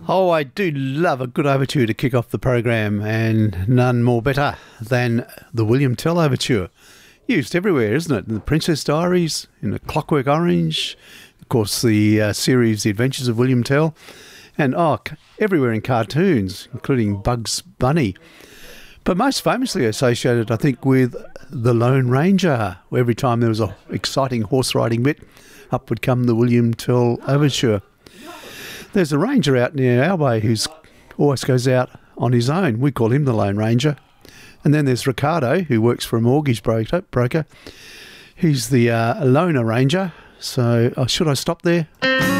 Oh, I do love a good overture to kick off the program, and none more better than the William Tell overture. Used everywhere, isn't it? In The Princess Diaries, in A Clockwork Orange, of course the series The Adventures of William Tell, and everywhere in cartoons, including Bugs Bunny. But most famously associated, I think, with The Lone Ranger, where every time there was an exciting horse riding bit, up would come the William Tell overture. There's a ranger out near our way who always goes out on his own. We call him the Lone Ranger. And then there's Ricardo, who works for a mortgage broker. He's the loner ranger. So should I stop there?